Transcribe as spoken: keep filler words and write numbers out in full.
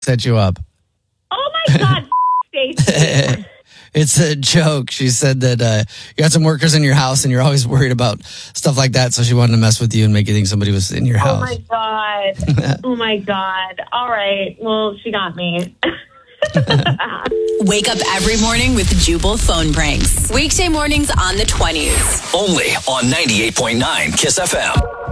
set you up. Oh my God, Stacey. It's a joke. She said that uh, you got some workers in your house and you're always worried about stuff like that. So she wanted to mess with you and make you think somebody was in your house. Oh my God. Oh my God. All right. Well, she got me. Wake up every morning with Jubal phone pranks. Weekday mornings on the twenties. Only on ninety-eight point nine Kiss F M.